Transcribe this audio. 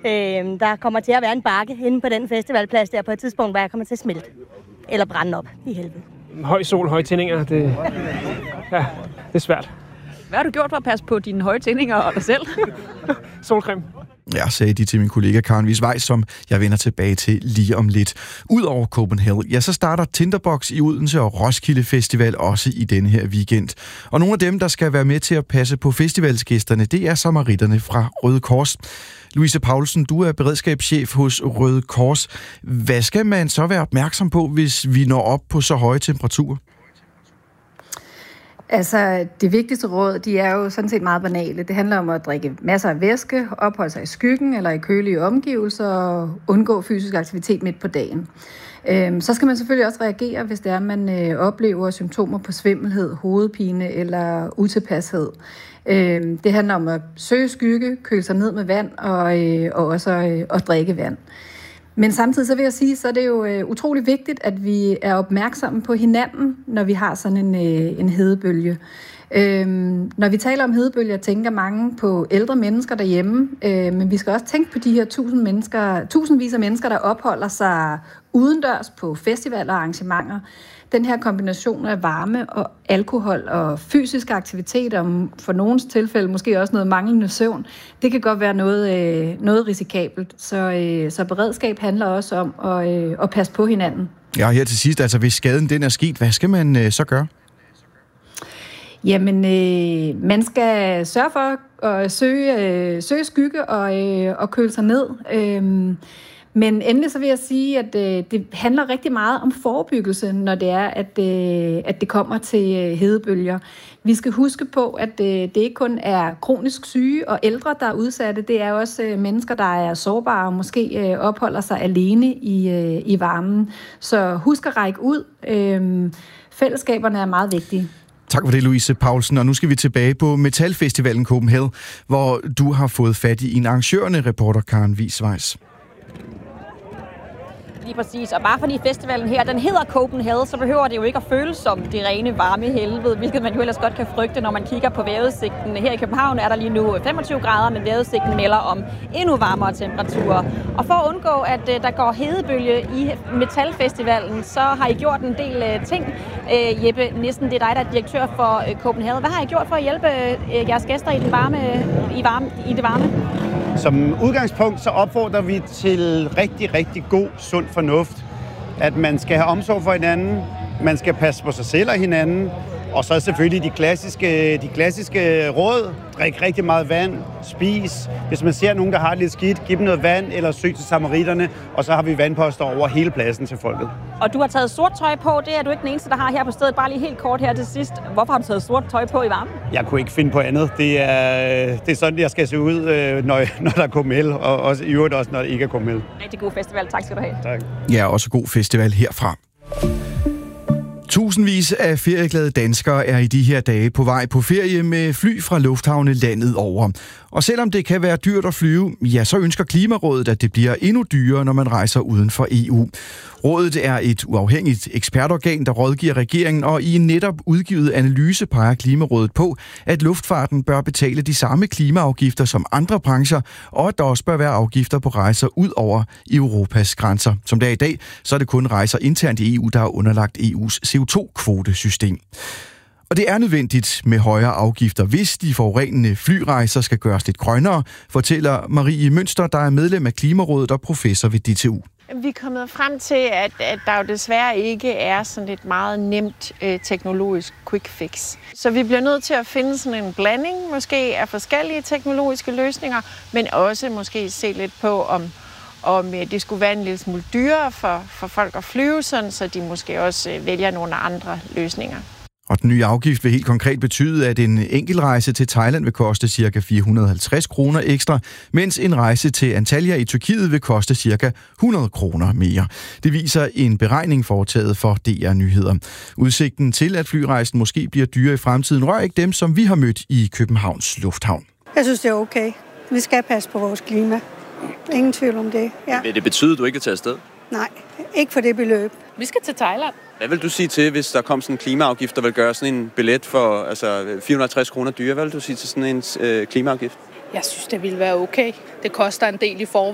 Der kommer til at være en bakke inde på den festivalplads der på et tidspunkt, hvor jeg kommer til at smelte. Eller brænde op i helvede. Høj sol, høje tændinger, det er svært. Hvad har du gjort for at passe på dine høje tændinger og dig selv? Solcreme. Ja, sagde de til min kollega Karen Wiesweis, som jeg vender tilbage til lige om lidt. Udover Copenhagen, ja, så starter Tinderbox i Odense og Roskilde Festival også i denne her weekend. Og nogle af dem, der skal være med til at passe på festivalsgæsterne, det er samaritterne fra Røde Kors. Louise Paulsen, du er beredskabschef hos Røde Kors. Hvad skal man så være opmærksom på, hvis vi når op på så høje temperaturer? Altså, det vigtigste råd, de er jo sådan set meget banale. Det handler om at drikke masser af væske, opholde sig i skyggen eller i kølige omgivelser og undgå fysisk aktivitet midt på dagen. Så skal man selvfølgelig også reagere, hvis det er, man oplever symptomer på svimmelhed, hovedpine eller utilpashed. Det handler om at søge skygge, køle sig ned med vand og også at drikke vand. Men samtidig så vil jeg sige, så er det jo utrolig vigtigt, at vi er opmærksomme på hinanden, når vi har sådan en hedebølge. Når vi taler om hedebølger, tænker mange på ældre mennesker derhjemme, men vi skal også tænke på de her tusindvis af mennesker, der opholder sig udendørs på festivaler og arrangementer. Den her kombination af varme og alkohol og fysisk aktivitet, og for nogens tilfælde måske også noget manglende søvn, det kan godt være noget risikabelt. Så beredskab handler også om at passe på hinanden. Ja, her til sidst, altså hvis skaden den er sket, hvad skal man så gøre? Jamen, man skal sørge for at søge skygge og køle sig ned. Men endelig så vil jeg sige, at det handler rigtig meget om forebyggelse, når det er, at det kommer til hedebølger. Vi skal huske på, at det ikke kun er kronisk syge og ældre, der er udsatte. Det er også mennesker, der er sårbare og måske opholder sig alene i varmen. Så husk at række ud. Fællesskaberne er meget vigtige. Tak for det, Louise Paulsen. Og nu skal vi tilbage på Metalfestivalen Copenhagen, hvor du har fået fat i en arrangørende reporter, Karen Wiesweis. Lige præcis, og bare fordi festivalen her, den hedder Copenhagen, så behøver det jo ikke at føles som det rene varme helvede, hvilket man jo ellers godt kan frygte, når man kigger på vejrudsigten. Her i København er der lige nu 25 grader, men vejrudsigten melder om endnu varmere temperaturer. Og for at undgå, at der går hedebølge i Metalfestivalen, så har I gjort en del ting. Jeppe Nissen, det er dig, der er direktør for Copenhagen. Hvad har I gjort for at hjælpe jeres gæster i det varme? Som udgangspunkt så opfordrer vi til rigtig, rigtig god, sund fornuft. At man skal have omsorg for hinanden, man skal passe på sig selv og hinanden, og så selvfølgelig de klassiske råd. Drik rigtig meget vand, spis. Hvis man ser nogen, der har lidt skidt, giv dem noget vand eller søg til samaritterne, og så har vi vandposter over hele pladsen til folket. Og du har taget sort tøj på, det er du ikke den eneste, der har her på stedet. Bare lige helt kort her til sidst. Hvorfor har du taget sort tøj på i varmen? Jeg kunne ikke finde på andet. Det er sådan, jeg skal se ud, når der er Copenhagen, og også i øvrigt også, når der ikke er Copenhagen. Rigtig god festival. Tak skal du have. Tak. Ja, også god festival herfra. Tusindvis af ferieglade danskere er i de her dage på vej på ferie med fly fra lufthavne landet over. Og selvom det kan være dyrt at flyve, ja, så ønsker Klimarådet, at det bliver endnu dyrere, når man rejser uden for EU. Rådet er et uafhængigt ekspertorgan, der rådgiver regeringen, og i en netop udgivet analyse peger Klimarådet på, at luftfarten bør betale de samme klimaafgifter som andre brancher, og at der også bør være afgifter på rejser ud over Europas grænser. Som det er i dag, så er det kun rejser internt i EU, der er underlagt EU's CO2-kvotesystem. Og det er nødvendigt med højere afgifter, hvis de forurenende flyrejser skal gøres lidt grønnere, fortæller Marie Mønster, der er medlem af Klimarådet og professor ved DTU. Vi er kommet frem til, at der jo desværre ikke er sådan et meget nemt teknologisk quick fix. Så vi bliver nødt til at finde sådan en blanding måske af forskellige teknologiske løsninger, men også måske se lidt på, om det skulle være en lille smule dyrere for folk at flyve, sådan, så de måske også vælger nogle andre løsninger. Og den nye afgift vil helt konkret betyde, at en enkeltrejse til Thailand vil koste ca. 450 kroner ekstra, mens en rejse til Antalya i Tyrkiet vil koste ca. 100 kroner mere. Det viser en beregning foretaget for DR Nyheder. Udsigten til, at flyrejsen måske bliver dyrere i fremtiden, rører ikke dem, som vi har mødt i Københavns Lufthavn. Jeg synes, det er okay. Vi skal passe på vores klima. Ingen tvivl om det. Ja. Vil det betyde, at du ikke kan tage afsted? Nej, ikke for det beløb. Vi skal til Thailand. Hvad vil du sige til, hvis der kom sådan en klimaafgift, der vil gøre sådan en billet for 450 kroner dyre? Hvad vil du sige til sådan en klimaafgift? Jeg synes, det ville være okay. Det koster en del i forvejen.